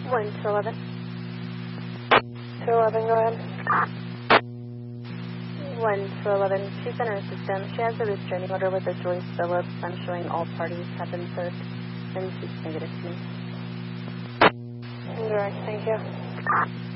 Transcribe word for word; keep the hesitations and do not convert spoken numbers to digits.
one to eleven. two eleven, go ahead. one to eleven. She's in her system. She has a restraining order with a Joyce Phillips. I'm showing all parties have been served, and she's negative to me. Indirect, thank you.